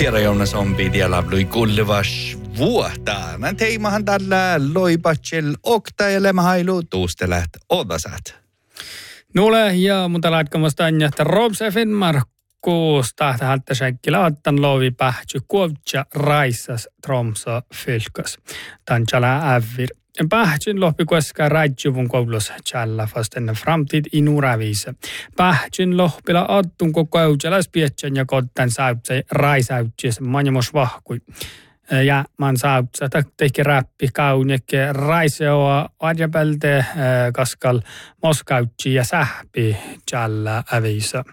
Tiedä ompi tiellä lui kullivas vuotta. Nän teimahan tällä loipatsel okta ja lemahailu tuustelet odasat. Nuole ja mun tällä atkamasta anjahta Robse Finnmarkkuus tahtahalta säkkilä ottan lovi pähtsy kuovtsa raissas Tromsø fylkas. Tansala ävir. Pähtsyn lohpi koska räjjuvun koulussa tjällä fasten framtid i nuravisa. Pähtsyn lohpila ottun koko eutselas pietsän ja kottan sautsai raisautsis manjamos vahkui. Ja man sautsa teki räppi kaunekke raiseoa adjapelte kaskal moskautsi ja sähpi tjällä ävisa.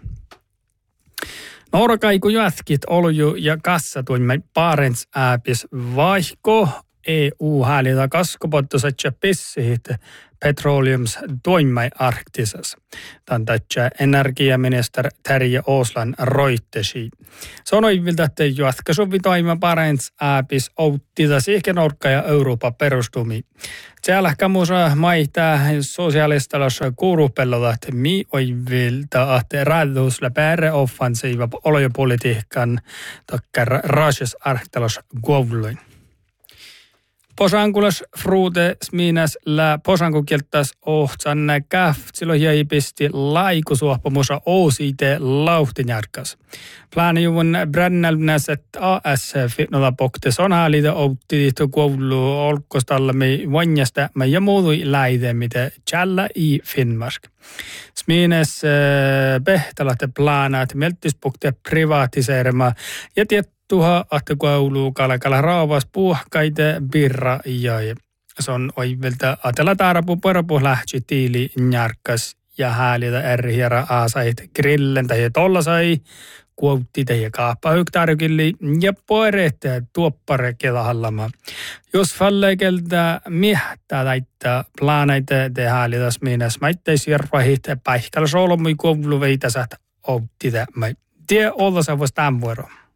Norkaiku jätkit olju ja kassatuimme Barents ääpis vaihko EU-häälitä kaskopottosetja pissihit petroleums toimmai arktisas. Tämän tätsä energiaminister Terje Åsland roittesi. Sanoivilta, että jatkasovi toima Barents ääpis outtita siihen Norkka ja Euroopan perustumi. Siellä kamusa maita sosiaalistalos kuurupelloda, että mi oivilta, että rädusla pääre offensiiva olojopolitiikan takkar rajas arktelos govluin. Posankulas fruute sminas la posankukieltas ohtsan käftsilo jäipisti laikusuohpamusa ousite lauhtinjarkas. Plaanijuvun brännälnäset AS fitnola poktes on häälitä outtitiito koulu olkostallami vanjasta ja muutui läide, mitä tjällä i Finnmark. Sminas pehtalahte plaanaat melttispukte privaatiseerima ja tuha ahte koulu kalakala raavas puhkaita birra ja se on oivilta atella taarapu parapu lähtsi tiili njarkas ja häälitä erhiera aasait grillen tai tollasai kuotti tai kaappa hyktarkilli ja poireet tuoppare kelahallama. Jos fallekelta miehtä laittaa plaanaita te häälitä sminas maittais järvahit päihkällä solmui koulu veitasat outti tämä. Tie olla se vasta tämän vuoro.